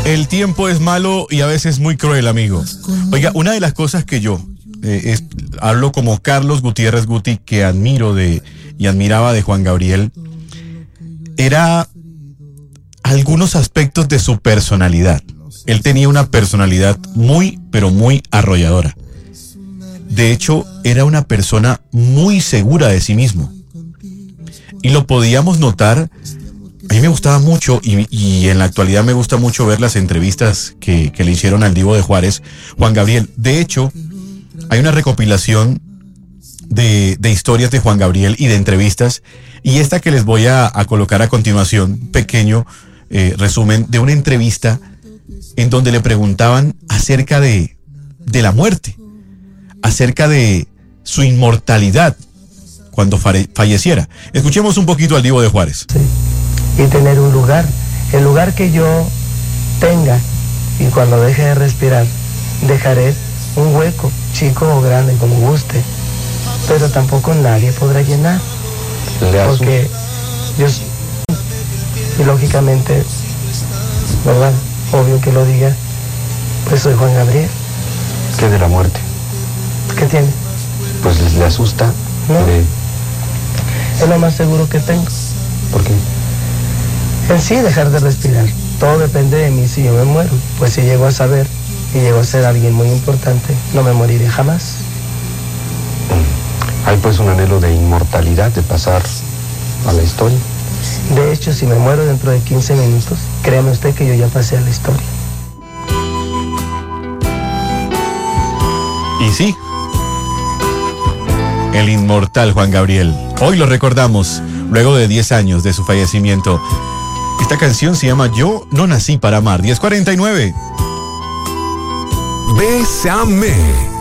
El tiempo es malo y a veces muy cruel, amigo. Oiga, una de las cosas que yo hablo como Carlos Gutiérrez Guti, que admiro y admiraba de Juan Gabriel, era algunos aspectos de su personalidad. Él tenía una personalidad muy, pero muy arrolladora. De hecho, era una persona muy segura de sí mismo. Y lo podíamos notar. A mí me gustaba mucho y en la actualidad me gusta mucho ver las entrevistas que le hicieron al Divo de Juárez, Juan Gabriel. De hecho, hay una recopilación de historias de Juan Gabriel y de entrevistas, y esta que les voy a colocar a continuación, pequeño resumen de una entrevista en donde le preguntaban acerca de la muerte, acerca de su inmortalidad cuando falleciera. Escuchemos un poquito al Divo de Juárez. Sí. Y tener un lugar, el lugar que yo tenga, y cuando deje de respirar, dejaré un hueco, chico o grande, como guste, pero tampoco nadie podrá llenar, porque yo, y lógicamente, ¿verdad? Obvio que lo diga, pues soy Juan Gabriel. ¿Qué de la muerte? ¿Qué tiene? Pues le asusta. No, es lo más seguro que tengo. ¿Por qué? En sí, dejar de respirar. Todo depende de mí si yo me muero. Pues si llego a saber y llego a ser alguien muy importante, no me moriré jamás. Hay pues un anhelo de inmortalidad, de pasar a la historia. De hecho, si me muero dentro de 15 minutos, créame usted que yo ya pasé a la historia. Y sí, el inmortal Juan Gabriel. Hoy lo recordamos, luego de 10 años de su fallecimiento. Esta canción se llama Yo no nací para amar. 10:49. Bésame.